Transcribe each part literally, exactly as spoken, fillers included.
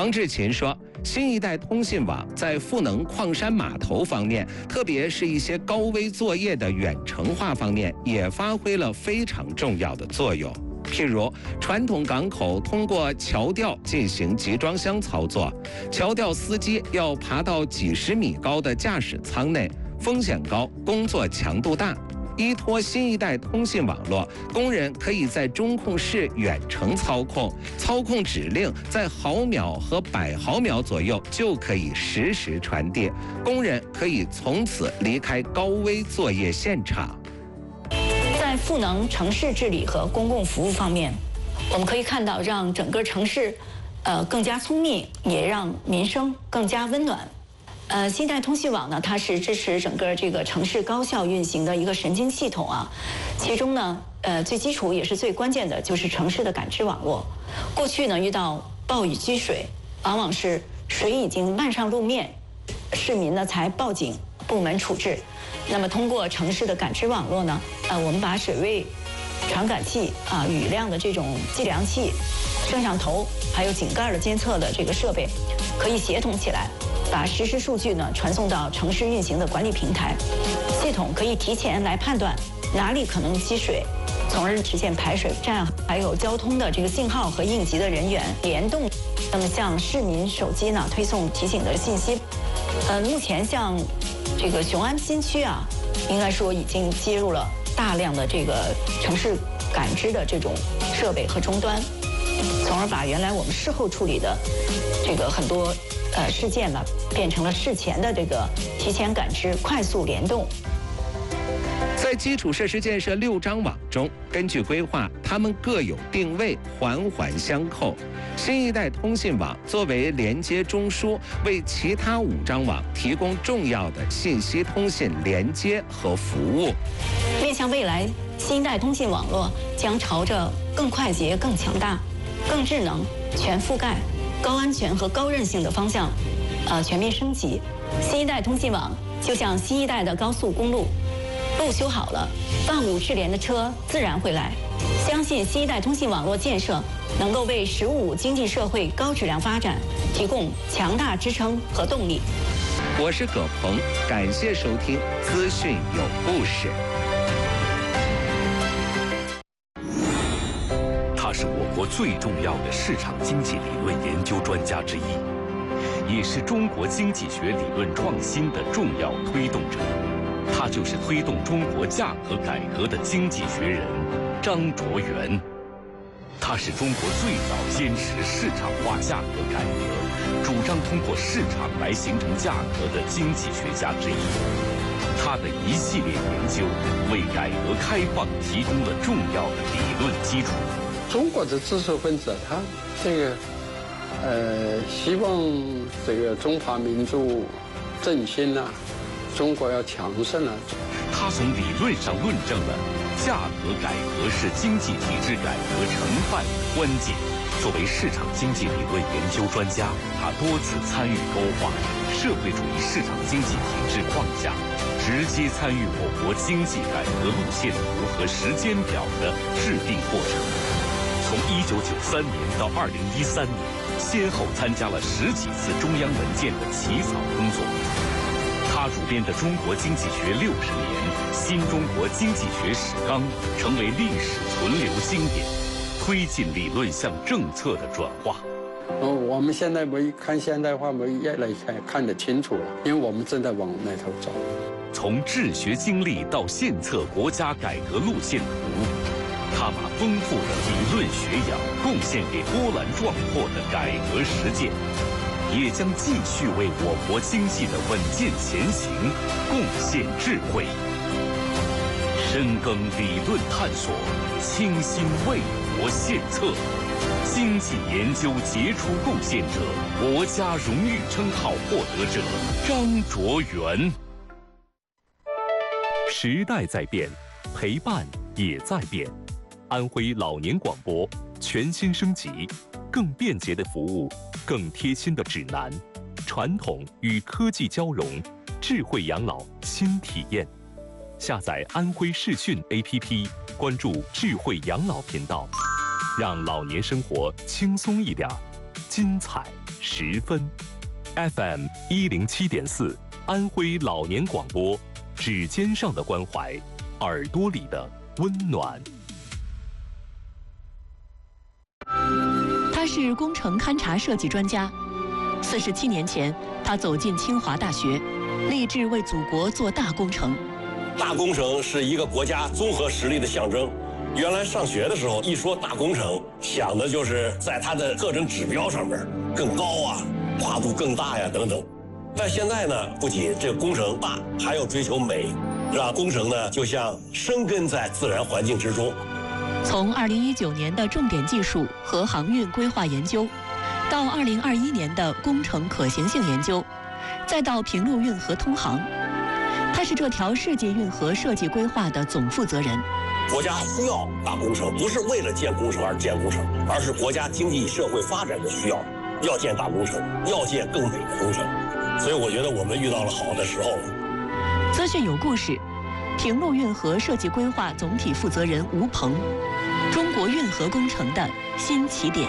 王志勤说，新一代通信网在赋能矿山码头方面，特别是一些高危作业的远程化方面，也发挥了非常重要的作用。譬如，传统港口通过桥吊进行集装箱操作，桥吊司机要爬到几十米高的驾驶舱内，风险高，工作强度大。依托新一代通信网络，工人可以在中控室远程操控，操控指令在毫秒和百毫秒左右就可以实时传递，工人可以从此离开高危作业现场。 在赋能城市治理和公共服务方面，我们可以看到，让整个城市，呃，更加聪明，也让民生更加温暖。呃，新一代通信网呢，它是支持整个这个城市高效运行的一个神经系统啊。其中呢，呃，最基础也是最关键的，就是城市的感知网络。过去呢，遇到暴雨积水，往往是水已经漫上路面，市民呢才报警，部门处置。那么通过城市的感知网络呢，呃，我们把水位传感器啊、雨量的这种计量器、摄像头，还有井盖的监测的这个设备，可以协同起来，把实时数据呢传送到城市运行的管理平台，系统可以提前来判断哪里可能积水，从而实现排水站还有交通的这个信号和应急的人员联动，那么向市民手机呢推送提醒的信息。呃，目前像这个雄安新区啊，应该说已经接入了大量的这个城市感知的这种设备和终端，从而把原来我们事后处理的这个很多呃事件呢，变成了事前的这个提前感知、快速联动。 在基础设施建设六张网中，根据规划，它们各有定位，环环相扣。新一代通信网作为连接中枢，为其他五张网提供重要的信息通信连接和服务。 面向未来，新一代通信网络将朝着更快捷、更强大、更智能、全覆盖、高安全和高韧性的方向，呃，全面升级。新一代通信网就像新一代的高速公路。路修好了，万物智联的车自然会来。相信新一代通信网络建设能够为“十五”经济社会高质量发展提供强大支撑和动力。 我是葛鹏，感谢收听资讯有故事。 他是我国最重要的市场经济理论研究专家之一，也是中国经济学理论创新的重要推动者。他就是推动中国价格改革的经济学人张卓元。他是中国最早坚持市场化价格改革，主张通过市场来形成价格的经济学家之一。他的一系列研究为改革开放提供了重要的理论基础。 中国的知识分子，他这个呃，希望这个中华民族振兴啊，中国要强盛啊。 他从理论上论证了价格改革是经济体制改革成败的关键。作为市场经济理论研究专家，他多次参与勾画社会主义市场经济体制框架，直接参与我国经济改革路线图和时间表的制定过程。从一九九三年到二零一三年，先后参加了十几次中央文件的起草工作。他主编的《中国经济学六十年：新中国经济学史纲》成为历史存留经典，推进理论向政策的转化。 哦，我们现在没看现代化，没越来越看看得清楚了，因为我们正在往那头走。 从治学经历到献策国家改革路线图，他把丰富的理论学养贡献给波澜壮阔的改革实践。也将继续为我国经济的稳健前行贡献智慧，深耕理论探索，倾心为国献策，经济研究杰出贡献者、国家荣誉称号获得者张卓元。时代在变，陪伴也在变。安徽老年广播全新升级。更便捷的服务，更贴心的指南，传统与科技交融，智慧养老新体验。下载安徽视讯 A P P， 关注智慧养老频道，让老年生活轻松一点，精彩十分 ，F M 一零七点四，安徽老年广播，指尖上的关怀，耳朵里的温暖。 他是工程勘察设计专家。四十七年前，他走进清华大学，立志为祖国做大工程。 大工程是一个国家综合实力的象征。原来上学的时候，一说大工程，想的就是在它的特征指标上面更高啊，跨度更大呀等等。但现在呢，不仅这个工程大，还要追求美，让工程呢就像生根在自然环境之中。 从二零一九年的重点技术和航运规划研究，到二零二一年的工程可行性研究，再到平陆运河通航，他是这条世界运河设计规划的总负责人。 国家需要大工程，不是为了建工程而建工程，而是国家经济社会发展的需要，要建大工程，要建更美的工程。所以我觉得我们遇到了好的时候了。 资讯有故事，平陆运河设计规划总体负责人吴鹏，中国运河工程的新起点。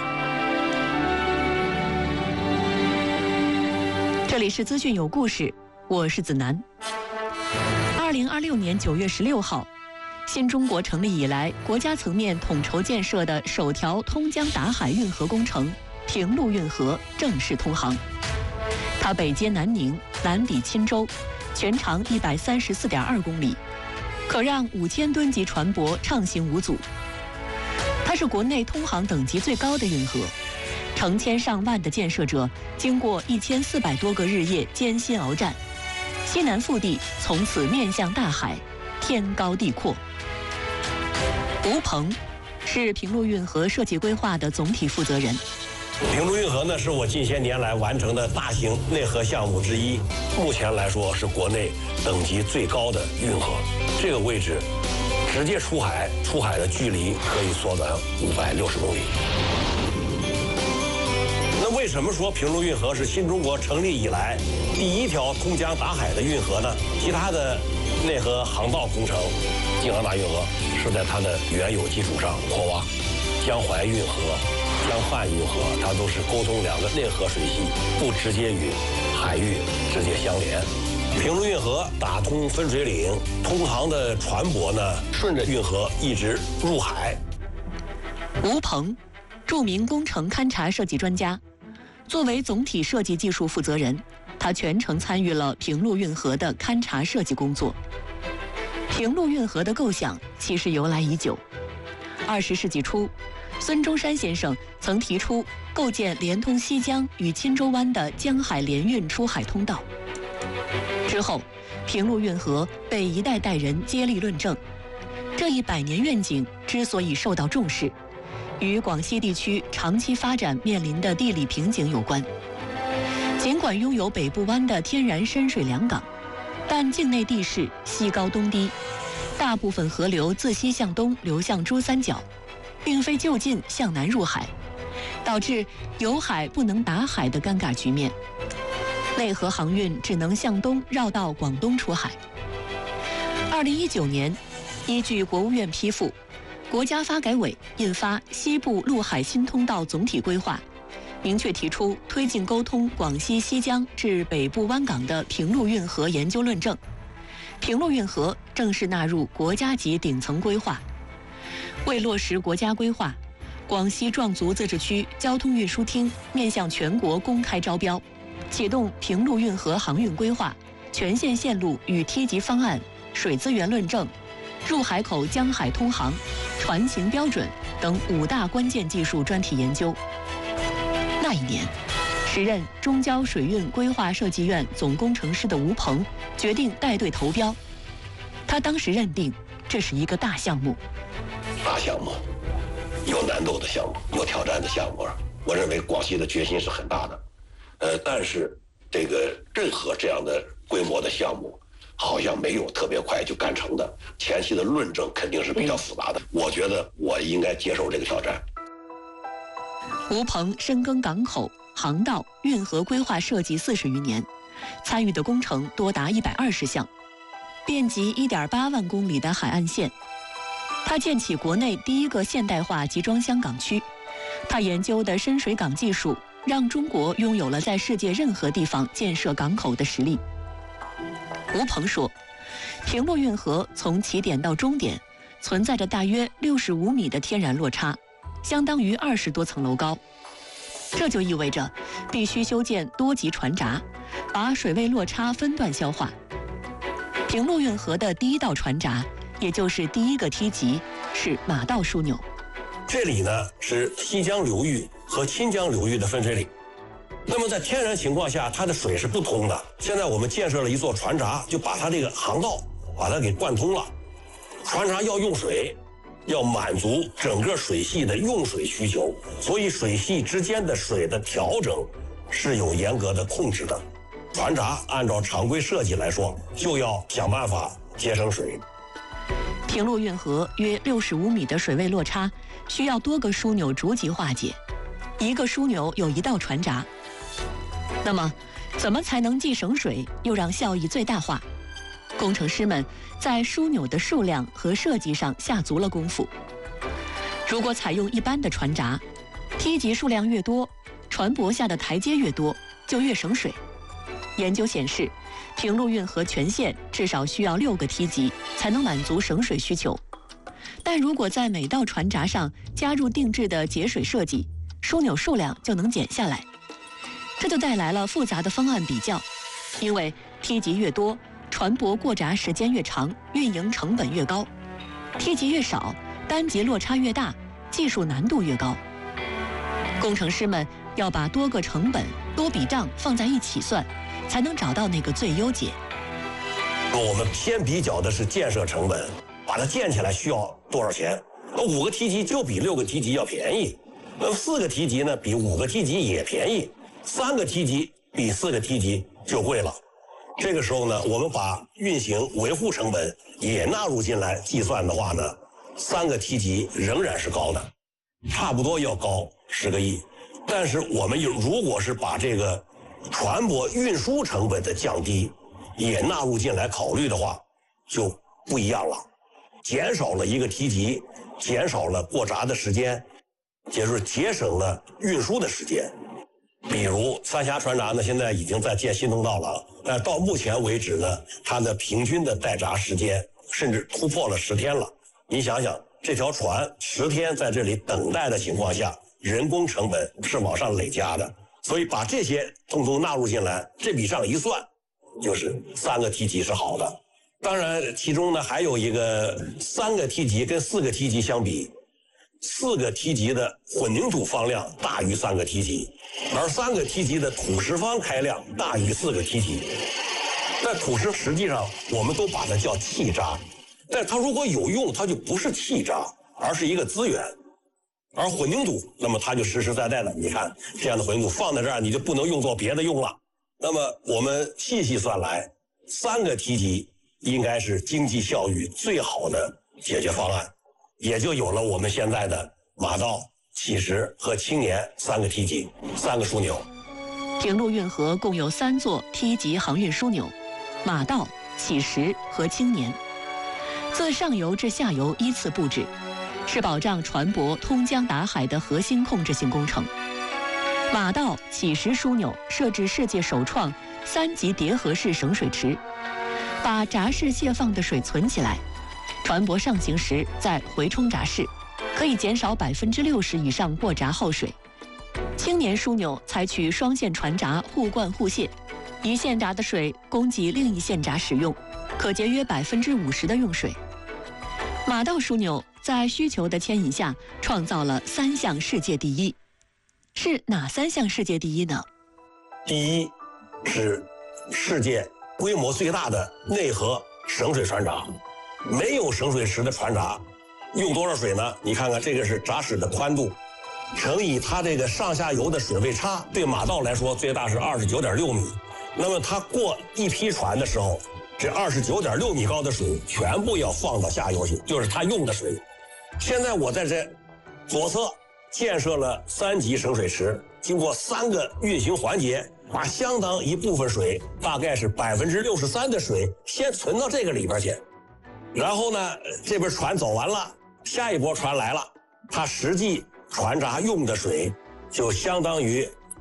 这里是资讯有故事，我是子楠。二零二六年九月十六号。新中国成立以来，国家层面统筹建设的首条通江达海运河工程平陆运河正式通航。它北接南宁，南抵钦州，全长一百三十四点二公里，可让五千吨级船舶畅行无阻。它是国内通航等级最高的运河，成千上万的建设者经过一千四百多个日夜艰辛鏖战，西南腹地从此面向大海，天高地阔。吴鹏是平陆运河设计规划的总体负责人。 平陆运河呢，是我近些年来完成的大型内河项目之一，目前来说是国内等级最高的运河。这个位置直接出海，出海的距离可以缩短五百六十公里。那为什么说平陆运河是新中国成立以来第一条通江达海的运河呢？其他的内河航道工程，京杭大运河是在它的原有基础上扩挖，江淮运河、江汉运河，它都是沟通两个内河水系，不直接与海域直接相连。平陆运河打通分水岭，通航的船舶呢，顺着运河一直入海。 吴鹏，著名工程勘察设计专家，作为总体设计技术负责人，他全程参与了平陆运河的勘察设计工作。平陆运河的构想其实由来已久。二十世纪初，孙中山先生曾提出构建连通西江与钦州湾的江海联运出海通道。之后，平陆运河被一代代人接力论证。这一百年愿景之所以受到重视，与广西地区长期发展面临的地理瓶颈有关。尽管拥有北部湾的天然深水良港，但境内地势西高东低，大部分河流自西向东流向珠三角，并非就近向南入海，导致有海不能打海的尴尬局面。内河航运只能向东绕到广东出海。二零一九年，依据国务院批复，国家发改委印发《西部陆海新通道总体规划》，明确提出推进沟通广西西江至北部湾港的平陆运河研究论证，平陆运河正式纳入国家级顶层规划。为落实国家规划，广西壮族自治区交通运输厅面向全国公开招标，启动平陆运河航运规划、全线线路与梯级方案、水资源论证、入海口江海通航、船型标准等五大关键技术专题研究。那一年，时任中交水运规划设计院总工程师的吴鹏决定带队投标。他当时认定这是一个大项目， 大项目，有难度的项目，有挑战的项目。我认为广西的决心是很大的，呃，但是这个任何这样的规模的项目，好像没有特别快就干成的，前期的论证肯定是比较复杂的。我觉得我应该接受这个挑战。 吴鹏深耕港口、航道、运河规划设计四十余年，参与的工程多达一百二十项，遍及一点八万公里的海岸线。他建起国内第一个现代化集装箱港区，他研究的深水港技术让中国拥有了在世界任何地方建设港口的实力。吴鹏说，平洛运河从起点到终点存在着大约六十五米的天然落差，相当于二十多层楼高。这就意味着必须修建多级船闸，把水位落差分段消化。平洛运河的第一道船闸，也就是第一个梯级，是马道枢纽。 这里呢是西江流域和清江流域的分水岭。那么在天然情况下，它的水是不通的。现在我们建设了一座船闸，就把它这个航道把它给贯通了。船闸要用水，要满足整个水系的用水需求，所以水系之间的水的调整是有严格的控制的。船闸按照常规设计来说，就要想办法节省水。 平洛运河约六十五米的水位落差，需要多个枢纽逐级化解，一个枢纽有一道船闸。那么，怎么才能既省水又让效益最大化？工程师们在枢纽的数量和设计上下足了功夫。如果采用一般的船闸，梯级数量越多，船舶下的台阶越多，就越省水。研究显示，平洛运河全线至少需要六个梯级才能满足省水需求。但如果在每道船闸上加入定制的节水设计，枢纽数量就能减下来。这就带来了复杂的方案比较，因为梯级越多，船舶过闸时间越长，运营成本越高；梯级越少，单级落差越大，技术难度越高。工程师们要把多个成本、多笔账放在一起算，才能找到那个最优解。 我们先比较的是建设成本，把它建起来需要多少钱？那五个梯级就比六个梯级要便宜，那四个梯级呢比五个梯级也便宜，三个梯级比四个梯级就贵了。这个时候呢，我们把运行维护成本也纳入进来计算的话呢，三个梯级仍然是高的，差不多要高十个亿。但是我们如果是把这个船舶运输成本的降低也纳入进来考虑的话，就不一样了，减少了一个梯级，减少了过闸的时间，也就是节省了运输的时间。比如三峡船闸呢，现在已经在建新通道了，但到目前为止呢，它的平均的待闸时间甚至突破了十天了。你想想，这条船十天在这里等待的情况下，人工成本是往上累加的，所以把这些通通纳入进来，这笔账一算，就是三个梯级是好的。当然，其中呢还有一个三个梯级跟四个梯级相比，四个梯级的混凝土方量大于三个梯级，而三个梯级的土石方开量大于四个梯级。但土石实际上我们都把它叫气闸，但它如果有用，它就不是气闸，而是一个资源。而混凝土，那么它就实实在在的，你看这样的混凝土放在这儿，你就不能用作别的用了。那么我们细细算来，三个梯级应该是经济效益最好的解决方案，也就有了我们现在的马道、启石和青年三个梯级、三个枢纽。 平洛运河共有三座梯级航运枢纽：马道、启石和青年，自上游至下游依次布置，是保障船舶通江达海的核心控制性工程。马道、启石枢纽设置世界首创三级叠合式省水池，把闸室泄放的水存起来，船舶上行时再回冲闸室，可以减少百分之六十以上过闸耗水。青年枢纽采取双线船闸互灌互泄，一线闸的水供给另一线闸使用，可节约百分之五十的用水。马道枢纽在需求的牵引下，创造了三项世界第一。是哪三项世界第一呢？ 第一是世界规模最大的内河省水船闸，没有省水池的船闸用多少水呢？你看看这个是闸室的宽度，乘以它这个上下游的水位差，对马道来说最大是二十九点六米。那么它过一批船的时候，这二十九点六米高的水全部要放到下游去，就是它用的水。现在我在这左侧建设了三级省水池，经过三个运行环节，把相当一部分水，大概是百分之六十三的水，先存到这个里边去。然后呢，这边船走完了，下一波船来了，它实际船闸用的水就相当于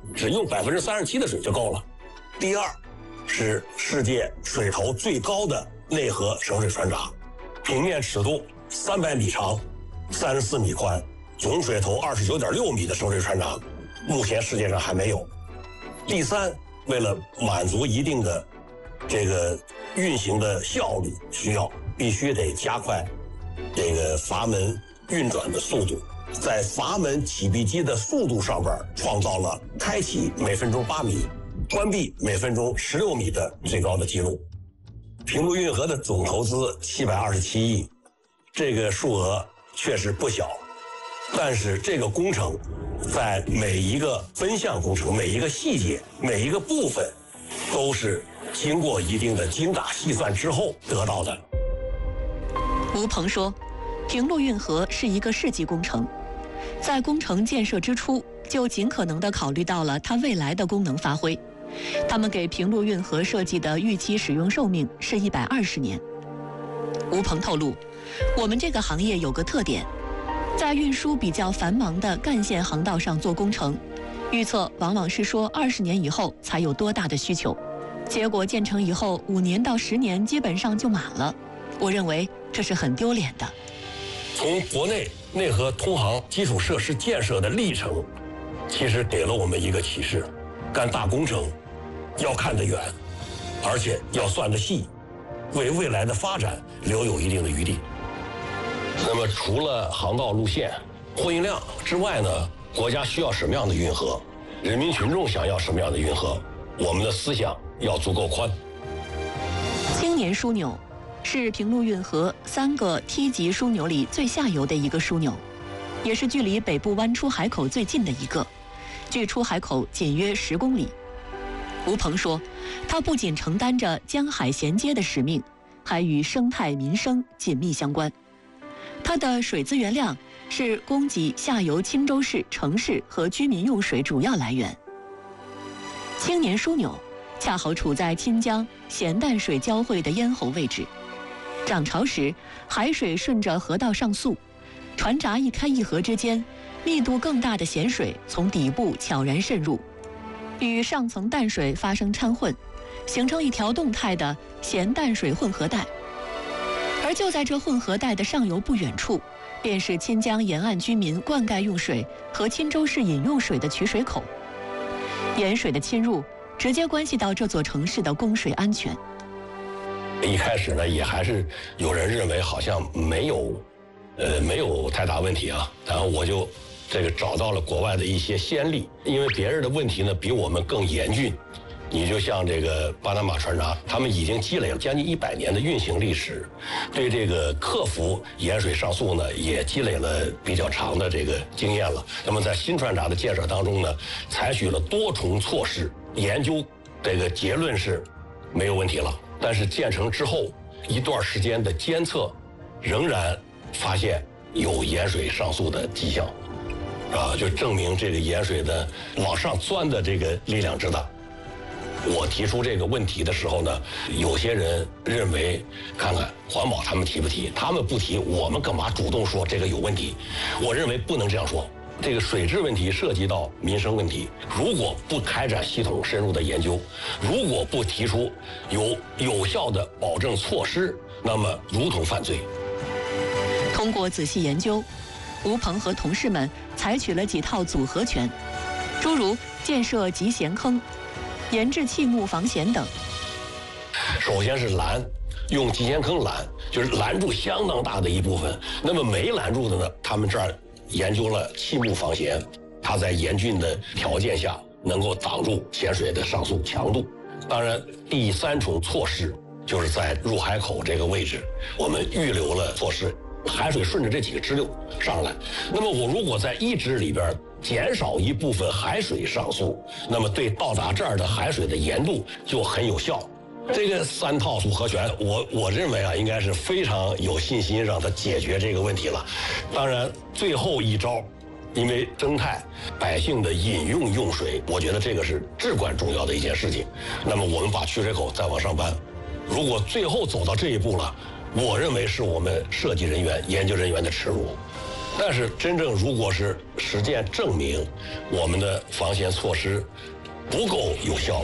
只用百分之三十七的水就够了。第二，是世界水头最高的内河省水船闸，平面尺度三百米长，三十四米宽，总水头二十九点六米的省水船闸，目前世界上还没有。第三，为了满足一定的这个运行的效率需要，必须得加快这个阀门运转的速度，在阀门启闭机的速度上边创造了开启每分钟八米，关闭每分钟十六米的最高的记录。平陆运河的总投资七百二十七亿，这个数额确实不小，但是这个工程在每一个分项工程、每一个细节、每一个部分，都是经过一定的精打细算之后得到的。 吴鹏说，平陆运河是一个世纪工程，在工程建设之初就尽可能地考虑到了它未来的功能发挥。他们给平陆运河设计的预期使用寿命是一百二十年。吴鹏透露，我们这个行业有个特点，在运输比较繁忙的干线航道上做工程，预测往往是说二十年以后才有多大的需求，结果建成以后五年到十年基本上就满了。我认为这是很丢脸的。 从国内内河通航基础设施建设的历程，其实给了我们一个启示：干大工程要看得远，而且要算得细，为未来的发展留有一定的余地。那么除了航道路线、货运量之外呢，国家需要什么样的运河，人民群众想要什么样的运河，我们的思想要足够宽。 青年枢纽是平陆运河三个梯级枢纽里最下游的一个枢纽，也是距离北部湾出海口最近的一个，距出海口仅约十公里。吴鹏说，它不仅承担着江海衔接的使命，还与生态民生紧密相关。它的水资源量是供给下游青州市城市和居民用水主要来源。青年枢纽恰好处在清江咸淡水交汇的咽喉位置，涨潮时海水顺着河道上溯，船闸一开一合之间，密度更大的咸水从底部悄然渗入，与上层淡水发生掺混，形成一条动态的咸淡水混合带。而就在这混合带的上游不远处，便是清江沿岸居民灌溉用水和钦州市饮用水的取水口。盐水的侵入直接关系到这座城市的供水安全。 一开始呢，也还是有人认为好像没有，呃，没有太大问题啊。然后我就这个找到了国外的一些先例，因为别人的问题呢比我们更严峻。你就像这个巴拿马船闸，他们已经积累了将近一百年的运行历史，对这个克服盐水上溯呢，也积累了比较长的这个经验了。那么在新船闸的建设当中呢，采取了多重措施，研究这个结论是没有问题了。但是建成之后一段时间的监测，仍然发现有盐水上溯的迹象，啊，就证明这个盐水的往上钻的这个力量之大。我提出这个问题的时候呢，有些人认为，看看环保他们提不提，他们不提，我们干嘛主动说这个有问题？我认为不能这样说。这个水质问题涉及到民生问题，如果不开展系统深入的研究，如果不提出有有效的保证措施，那么如同犯罪。 通过仔细研究，吴鹏和同事们采取了几套组合拳，诸如建设集咸坑、研制气木防咸等。 首先是拦，用集咸坑拦，就是拦住相当大的一部分。那么没拦住的呢，他们这儿研究了气木防咸，它在严峻的条件下能够挡住咸水的上溯强度。当然，第三重措施就是在入海口这个位置，我们预留了措施，海水顺着这几个支流上来。那么我如果在一支里边减少一部分海水上溯，那么对到达这儿的海水的盐度就很有效。这个三套组合拳，我我认为啊，应该是非常有信心让它解决这个问题了。当然，最后一招，因为生态百姓的饮用用水，我觉得这个是至关重要的一件事情。那么我们把取水口再往上搬，如果最后走到这一步了，我认为是我们设计人员、研究人员的耻辱。 但是真正如果是实践证明我们的防线措施不够有效，